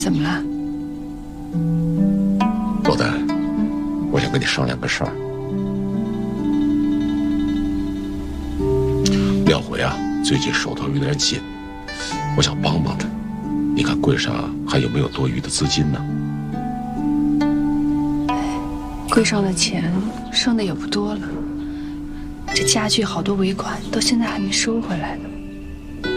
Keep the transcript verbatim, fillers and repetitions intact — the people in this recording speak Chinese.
怎么了？ 老丹，我想跟你商量个事儿。亮辉啊，最近手头有点紧，我想帮帮他。你看柜上还有没有多余的资金呢？ 柜上的钱剩的也不多了，这家具好多尾款到现在还没收回来呢。